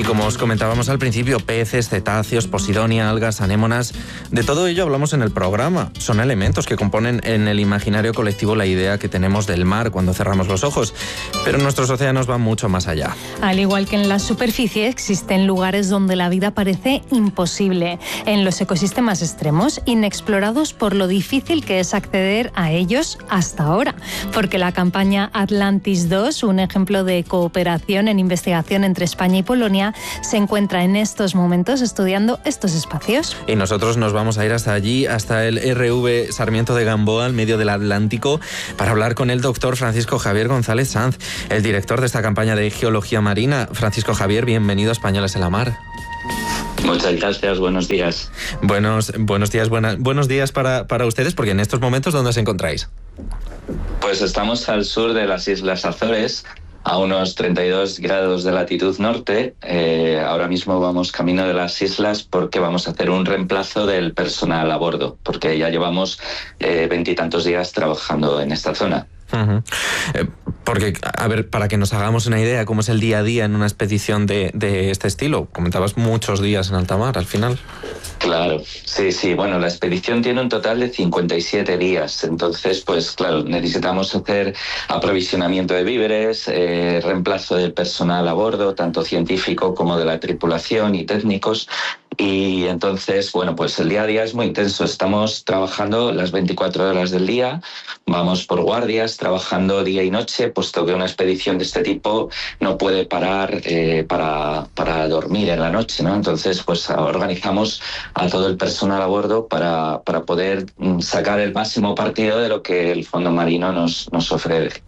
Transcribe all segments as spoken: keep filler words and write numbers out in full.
como os comentábamos al principio, peces, cetáceos, posidonia, algas, anémonas, de todo ello hablamos en el programa. Son elementos que componen en el imaginario colectivo la idea que tenemos del mar cuando cerramos los ojos, pero nuestros océanos van mucho más allá. Al igual que en la superficie, existen lugares donde la vida parece imposible. En los ecosistemas extremos, inexplorados por lo difícil que es acceder a ellos hasta ahora. Porque la campaña Atlantis dos, un ejemplo de cooperación en investigación entre España y Polonia, se encuentra en estos momentos estudiando estos espacios. Y nosotros nos vamos a ir hasta allí, hasta el R V Sarmiento de Gamboa, al medio del Atlántico, para hablar con el doctor Francisco Javier González Sanz, el director de esta campaña de geología marina. Francisco Javier, bienvenido a Españoles en la Mar. Muchas gracias, buenos días. Buenos, buenos días, buena, buenos días para, para ustedes, porque en estos momentos, ¿dónde os encontráis? Pues estamos al sur de las Islas Azores, a unos treinta y dos grados de latitud norte. Eh, ahora mismo vamos camino de las islas porque vamos a hacer un reemplazo del personal a bordo, porque ya llevamos veintitantos eh, días trabajando en esta zona. Uh-huh. Eh, porque, a ver, para que nos hagamos una idea, ¿cómo es el día a día en una expedición de, de este estilo? Comentabas muchos días en alta mar, al final. Claro, sí, sí. Bueno, la expedición tiene un total de cincuenta y siete días. Entonces, pues claro, necesitamos hacer aprovisionamiento de víveres, eh, reemplazo del personal a bordo, tanto científico como de la tripulación y técnicos. Y entonces, bueno, pues el día a día es muy intenso. Estamos trabajando las veinticuatro horas del día, vamos por guardias, trabajando día y noche, puesto que una expedición de este tipo no puede parar eh, para, para dormir en la noche, ¿no? Entonces, pues organizamos a todo el personal a bordo para, para poder sacar el máximo partido de lo que el fondo marino nos, nos ofrece.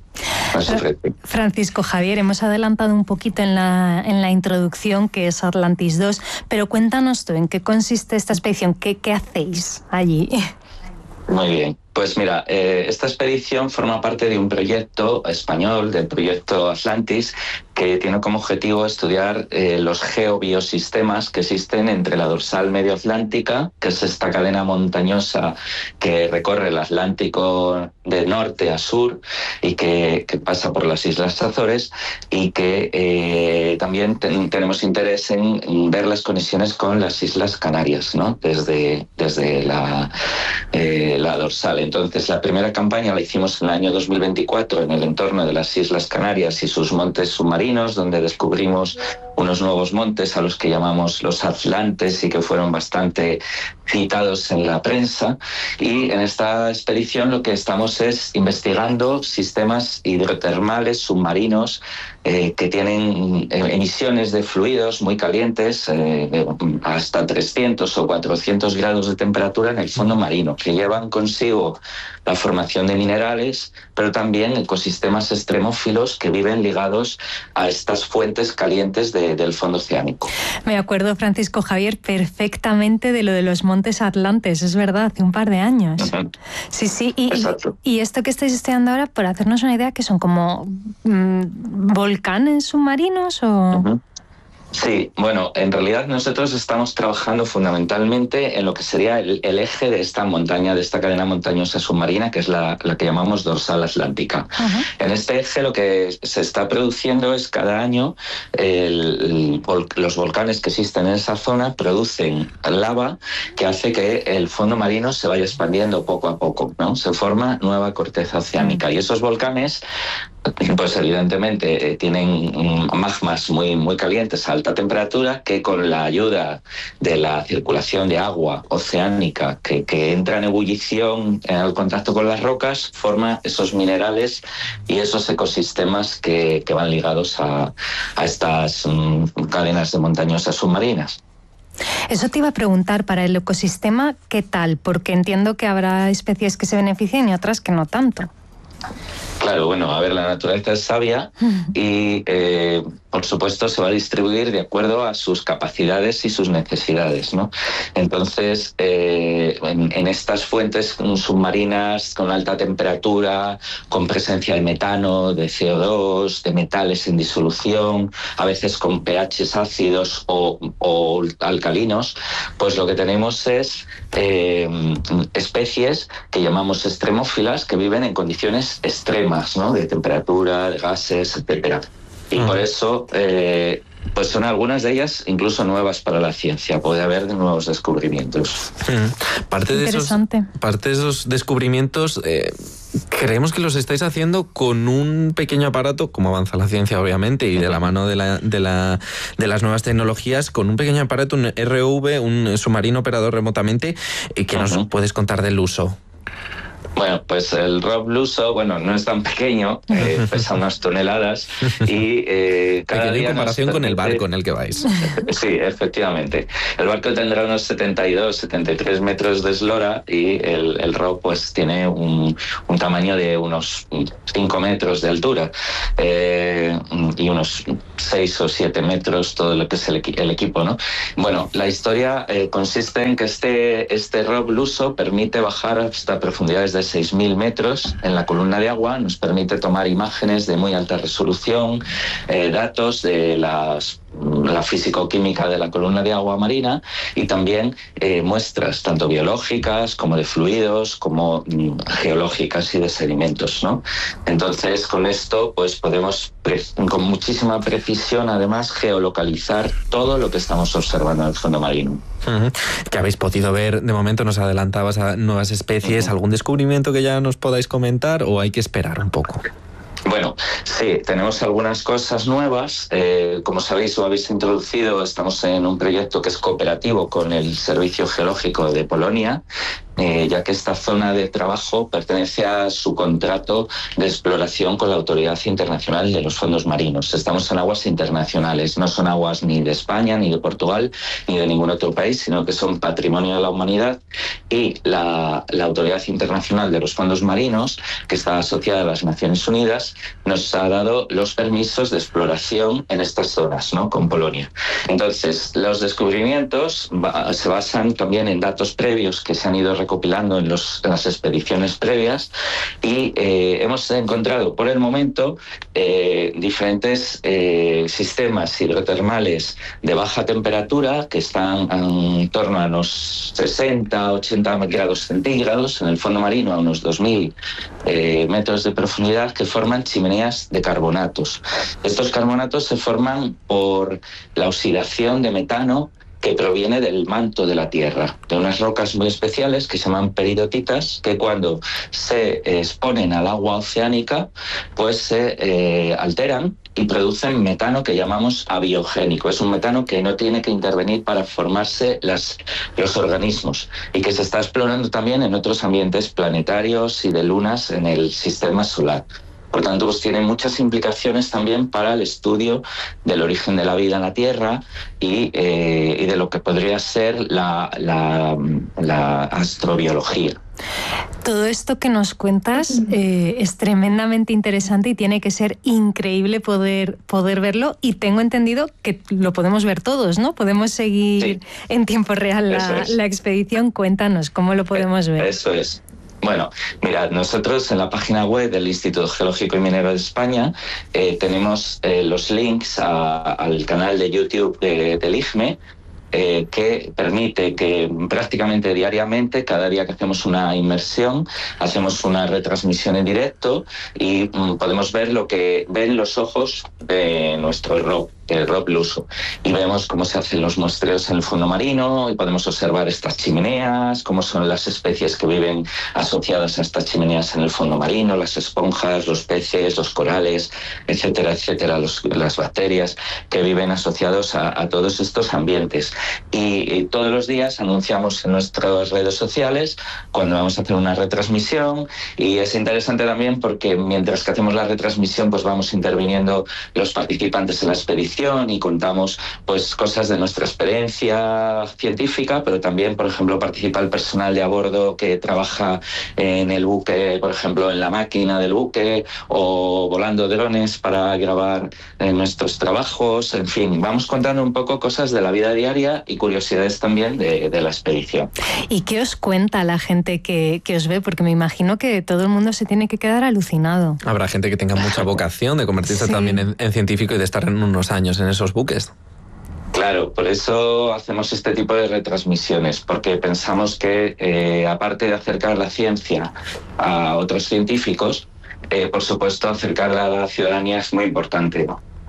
Francisco Javier, hemos adelantado un poquito en la, en la introducción que es Atlantis dos, pero cuéntanos tú, ¿en qué consiste esta expedición? ¿Qué, qué hacéis allí? Muy bien. Pues mira, eh, esta expedición forma parte de un proyecto español, del proyecto Atlantis, que tiene como objetivo estudiar eh, los geobiosistemas que existen entre la dorsal medio atlántica, que es esta cadena montañosa que recorre el Atlántico de norte a sur y que, que pasa por las Islas Azores, y que eh, también ten, tenemos interés en, en ver las conexiones con las Islas Canarias, ¿no? Desde, desde la, eh, la dorsal. Entonces, la primera campaña la hicimos en el año dos mil veinticuatro en el entorno de las Islas Canarias y sus montes submarinos, donde descubrimos unos nuevos montes a los que llamamos los Atlantes y que fueron bastante citados en la prensa. Y en esta expedición lo que estamos es investigando sistemas hidrotermales submarinos eh, que tienen emisiones de fluidos muy calientes, eh, hasta trescientos o cuatrocientos grados de temperatura en el fondo marino, que llevan consigo la formación de minerales, pero también ecosistemas extremófilos que viven ligados a estas fuentes calientes de, del fondo oceánico. Me acuerdo, Francisco Javier, perfectamente de lo de los montes Atlantes, es verdad, hace un par de años. Uh-huh. Sí, sí, y, y, y esto que estáis estudiando ahora, por hacernos una idea, que son como mmm, volcanes submarinos o... Uh-huh. Sí, bueno, en realidad nosotros estamos trabajando fundamentalmente en lo que sería el, el eje de esta montaña, de esta cadena montañosa submarina, que es la, la que llamamos dorsal atlántica. Uh-huh. En este eje lo que se está produciendo es cada año el, el, los volcanes que existen en esa zona producen lava que hace que el fondo marino se vaya expandiendo poco a poco, ¿no? Se forma nueva corteza oceánica. Uh-huh. Y esos volcanes, pues evidentemente eh, tienen magmas muy, muy calientes a alta temperatura, que con la ayuda de la circulación de agua oceánica que, que entra en ebullición al contacto con las rocas, forma esos minerales y esos ecosistemas que, que van ligados a, a estas um, cadenas de montañosas submarinas. Eso te iba a preguntar, para el ecosistema, ¿qué tal? Porque entiendo que habrá especies que se beneficien y otras que no tanto. Claro, bueno, a ver, la naturaleza es sabia y, eh, por supuesto, se va a distribuir de acuerdo a sus capacidades y sus necesidades, ¿no? Entonces, eh, en, en estas fuentes submarinas con alta temperatura, con presencia de metano, de C O dos, de metales en disolución, a veces con pHs ácidos o, o alcalinos, pues lo que tenemos es eh, especies que llamamos extremófilas, que viven en condiciones extremas, ¿no? De temperatura, de gases, etcétera. Y por eso, eh, pues son algunas de ellas incluso nuevas para la ciencia. Puede haber nuevos descubrimientos. Mm. Parte de esos, parte de esos descubrimientos, eh, creemos que los estáis haciendo con un pequeño aparato, como avanza la ciencia obviamente, y de la mano de, la, de, la, de las nuevas tecnologías, con un pequeño aparato, un R O V, un submarino operador remotamente, eh, que uh-huh. nos puedes contar del uso. Bueno, pues el Rob Luso, bueno, no es tan pequeño, eh, pesa unas toneladas y eh, cada pequeño día... en comparación nos permite... con el barco en el que vais. Sí, efectivamente. El barco tendrá unos setenta y dos, setenta y tres metros de eslora y el, el Rob pues tiene un, un tamaño de unos cinco metros de altura eh, y unos seis o siete metros todo lo que es el, el equipo, ¿no? Bueno, la historia eh, consiste en que este, este Rob Luso permite bajar hasta profundidades de seis mil metros en la columna de agua, nos permite tomar imágenes de muy alta resolución, eh, datos de las la físico-química de la columna de agua marina y también eh, muestras tanto biológicas como de fluidos como mm, geológicas y de sedimentos, ¿no? Entonces con esto pues podemos pre- con muchísima precisión además geolocalizar todo lo que estamos observando en el fondo marino. Uh-huh. ¿Qué habéis podido ver? De momento nos adelantabas a nuevas especies, uh-huh. ¿algún descubrimiento que ya nos podáis comentar o hay que esperar un poco? Bueno, sí, tenemos algunas cosas nuevas. Eh, como sabéis o habéis introducido, estamos en un proyecto que es cooperativo con el Servicio Geológico de Polonia, eh, ya que esta zona de trabajo pertenece a su contrato de exploración con la Autoridad Internacional de los Fondos Marinos. Estamos en aguas internacionales, no son aguas ni de España, ni de Portugal, ni de ningún otro país, sino que son patrimonio de la humanidad y la, la Autoridad Internacional de los Fondos Marinos, que está asociada a las Naciones Unidas, nos ha dado los permisos de exploración en estas zonas, ¿no? Con Polonia. Entonces, los descubrimientos va, se basan también en datos previos que se han ido recopilando en, los, en las expediciones previas y eh, hemos encontrado por el momento eh, diferentes eh, sistemas hidrotermales de baja temperatura que están en torno a unos sesenta, ochenta grados centígrados en el fondo marino, a unos dos mil eh, metros de profundidad, que forman chimeneas de carbonatos. Estos carbonatos se forman por la oxidación de metano que proviene del manto de la Tierra, de unas rocas muy especiales que se llaman peridotitas, que cuando se exponen al agua oceánica, pues se eh, alteran y producen metano que llamamos abiogénico. Es un metano que no tiene que intervenir para formarse las, los organismos y que se está explorando también en otros ambientes planetarios y de lunas en el sistema solar. Por tanto, pues tiene muchas implicaciones también para el estudio del origen de la vida en la Tierra y, eh, y de lo que podría ser la, la, la astrobiología. Todo esto que nos cuentas eh, es tremendamente interesante y tiene que ser increíble poder, poder verlo, y tengo entendido que lo podemos ver todos, ¿no? Podemos seguir sí. en tiempo real la, es. la expedición. Cuéntanos, ¿cómo lo podemos ver? Eso es. Bueno, mira, nosotros en la página web del Instituto Geológico y Minero de España eh, tenemos eh, los links a, al canal de YouTube de, del I G M E, eh, que permite que prácticamente diariamente, cada día que hacemos una inmersión, hacemos una retransmisión en directo y mm, podemos ver lo que ven los ojos de nuestro Rob, el Rob Luso, y vemos cómo se hacen los muestreos en el fondo marino y podemos observar estas chimeneas, cómo son las especies que viven asociadas a estas chimeneas en el fondo marino, las esponjas, los peces, los corales, etcétera, etcétera, los, las bacterias que viven asociados a, a todos estos ambientes. Y, y todos los días anunciamos en nuestras redes sociales cuando vamos a hacer una retransmisión, y es interesante también porque mientras que hacemos la retransmisión pues vamos interviniendo los participantes en la expedición y contamos pues cosas de nuestra experiencia científica, pero también, por ejemplo, participa el personal de a bordo que trabaja en el buque, por ejemplo, en la máquina del buque, o volando drones para grabar eh, nuestros trabajos. En fin, vamos contando un poco cosas de la vida diaria y curiosidades también de, de la expedición. ¿Y qué os cuenta la gente que, que os ve? Porque me imagino que todo el mundo se tiene que quedar alucinado. Habrá gente que tenga mucha vocación de convertirse sí. también en, en científico y de estar en unos años en esos buques. Claro, por eso hacemos este tipo de retransmisiones, porque pensamos que eh, aparte de acercar la ciencia a otros científicos, eh, por supuesto acercarla a la ciudadanía es muy importante, ¿no?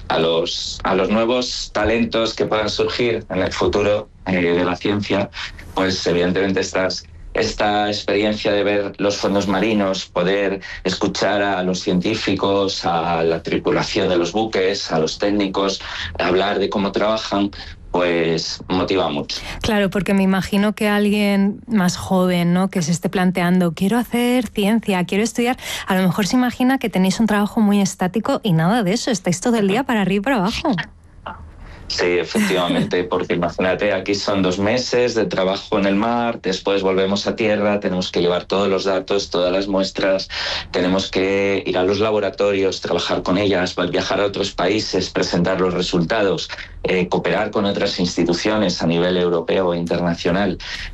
a los, a los nuevos talentos que puedan surgir en el futuro eh, de la ciencia, pues evidentemente estas esta experiencia de ver los fondos marinos, poder escuchar a los científicos, a la tripulación de los buques, a los técnicos, hablar de cómo trabajan, pues motiva mucho. Claro, porque me imagino que alguien más joven, ¿no?, que se esté planteando, quiero hacer ciencia, quiero estudiar, a lo mejor se imagina que tenéis un trabajo muy estático y nada de eso, estáis todo el día para arriba y para abajo. Sí, efectivamente, porque imagínate, aquí son dos meses de trabajo en el mar, después volvemos a tierra, tenemos que llevar todos los datos, todas las muestras, tenemos que ir a los laboratorios, trabajar con ellas, viajar a otros países, presentar los resultados, eh, cooperar con otras instituciones a nivel europeo e internacional.